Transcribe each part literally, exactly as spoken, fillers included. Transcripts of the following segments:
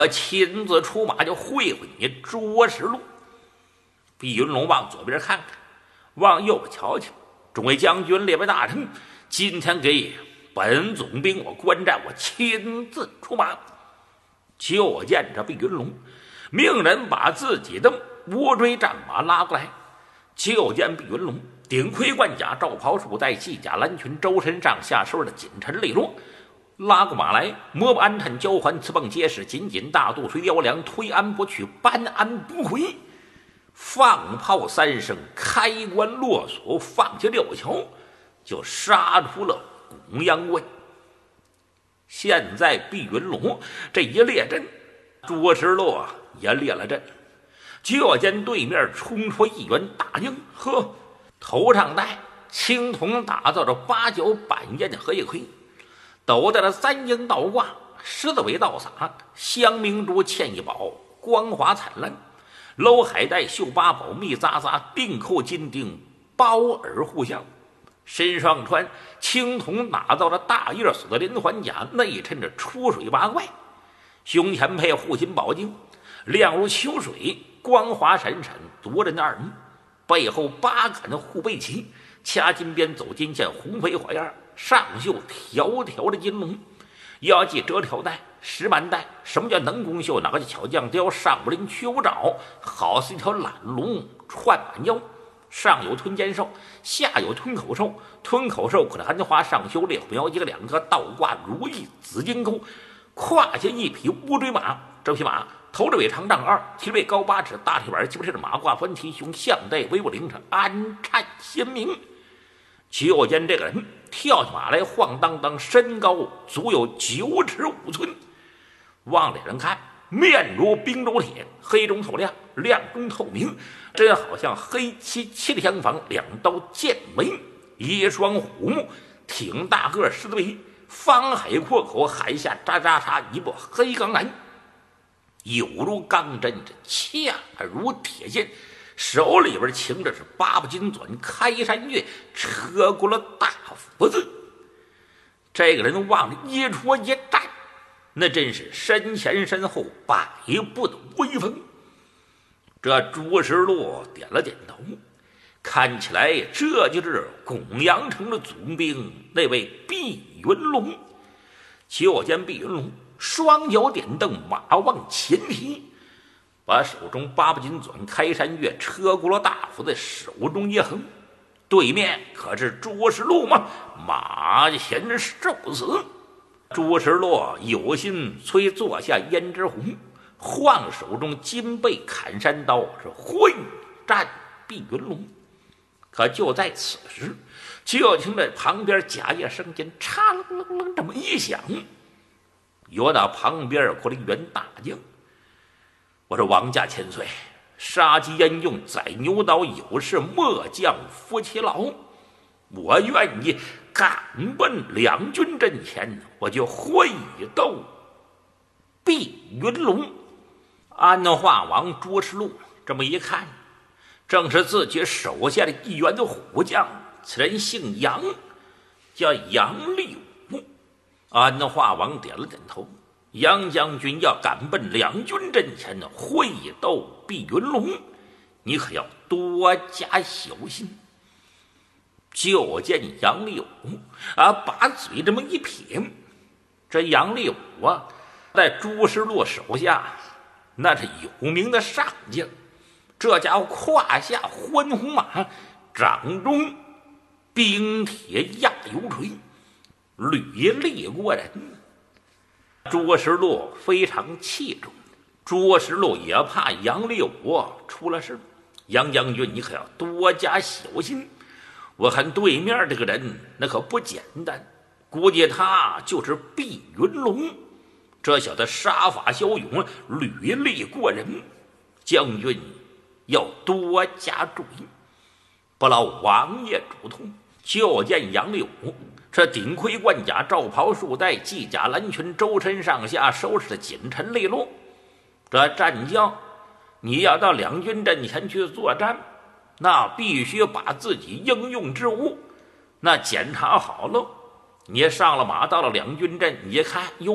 亲自出马就会会你卓实录。毕云龙往左边看看，往右边瞧瞧，众位将军列位大臣，今天给本总兵我观战，我亲自出马。就见这毕云龙命人把自己的乌骓战马拉过来，就见毕云龙顶盔贯甲，罩袍束带，系甲蓝裙，周身上下收的锦尘利落，拉过马来，摸不安趁，交环刺蹦结实，紧紧大肚随腰梁，推安不去，搬安不回。放炮三声，开关落锁，放下六桥，就杀出了公阳关。现在毕云龙这一列阵，卓实洛也列了阵。就见对面冲出一员大英，呵，头上戴青铜打造着八角板烟的荷叶盔，斗戴了三英倒挂，狮子尾倒洒，香明珠嵌一宝，光华灿烂。搂海带绣八宝，密匝匝，并扣金钉，包耳互相。身上穿青铜打造的大叶锁的连环甲，内衬着出水八怪。胸前配护心宝镜，亮如秋水，光华闪闪，夺人的二目。背后八杆的护背旗，掐金边走金线，红飞火焰，上绣条条的金龙。腰系折条带，石板带。什么叫能工绣？哪个叫巧匠雕？上不灵缺不着，好似一条懒龙串满腰。上有吞肩兽，下有吞口兽。吞口兽可能含花上修烈火苗，一个两个倒挂如意紫金钩。胯下一匹乌骓马，这匹马头着尾长丈二，蹄背高八尺，大腿板基本是马褂翻蹄胸，项带威武灵着，安颤鲜明。就见这个人跳起马来，晃荡荡，身高足有九尺五寸。往脸上看，面如冰州铁，黑中透亮，亮中透明，真好像黑漆漆的厢房，两刀剑眉，一双虎目，挺大个狮子尾，方海阔口，海下喳喳喳一部黑钢蓝，有如钢针，恰如铁线。手里边擎着是八部金钻，开山月，车过了大斧子。这个人往一戳一站，那真是身前身后百步的威风。这朱石洛点了点头，看起来这就是拱阳城的总兵那位毕云龙。就见毕云龙双脚点蹬，马往前提，把手中八部金钻开山月车轱辘大斧在手中一横，对面可是朱石洛吗？马前受死。朱石洛有心催坐下胭脂红，晃手中金背砍山刀，是混战毕云龙。可就在此时，就听着旁边甲叶声间嚓楞楞楞这么一响，有那旁边过来一员大将。我说王家千岁，杀鸡焉用宰牛刀，有事末将夫妻劳。我愿意赶奔两军阵前，我就会斗毕云龙。安化王朱石禄这么一看，正是自己手下的一员的虎将，此人姓杨，叫杨立武。安化王点了点头，杨将军要赶奔两军阵前的会斗毕云龙，你可要多加小心。就见杨立武啊，把嘴这么一撇。这杨立武啊，在朱石洛手下那是有名的上将，这家伙胯下欢红马，掌中冰铁压油锤，履历过人。朱石洛非常器重，朱石洛也怕杨立武出了事。杨将军，你可要多加小心。我看对面这个人那可不简单，估计他就是毕云龙。这小子杀法骁勇，履历过人，将军要多加注意，不劳王爷嘱托。就见杨立武这顶盔贯甲，罩袍束带，系甲蓝裙，周身上下收拾的锦尘利落。这战将，你要到两军阵前去作战，那必须把自己应用之物那检查好了。你上了马，到了两军阵，你一看，哟，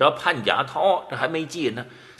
这潘家桃这还没进呢，